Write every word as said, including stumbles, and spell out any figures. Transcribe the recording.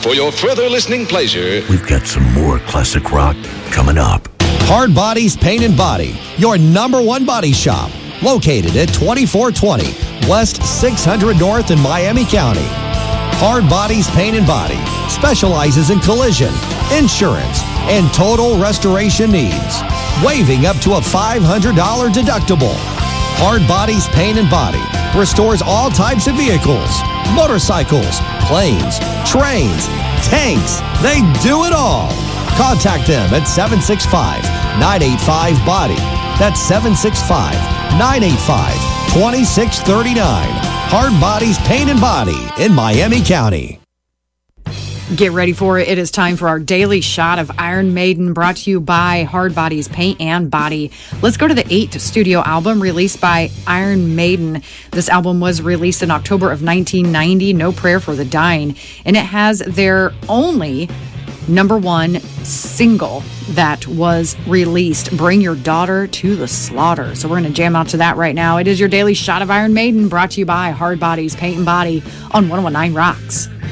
For your further listening pleasure, we've got some more classic rock coming up. Hard Bodies Paint and Body, your number one body shop, located at twenty-four twenty West six hundred North in Miami County. Hard Bodies Paint and Body specializes in collision, insurance, and total restoration needs, waiving up to a five hundred dollars deductible. Hard Bodies Paint and Body restores all types of vehicles, motorcycles, planes, trains, tanks. They do it all. Contact them at seven six five, nine eight five, B O D Y. That's seven six five, nine eight five, two six three nine. Hard Bodies Paint and Body in Miami County. Get ready for it. It is time for our daily shot of Iron Maiden, brought to you by Hard Bodies Paint and Body. Let's go to the eighth studio album released by Iron Maiden. This album was released in October of nineteen ninety, No Prayer for the Dying, and it has their only number one single that was released, Bring Your Daughter to the Slaughter. So we're going to jam out to that right now. It is your daily shot of Iron Maiden, brought to you by Hard Bodies Paint and Body on one oh one nine Rocks.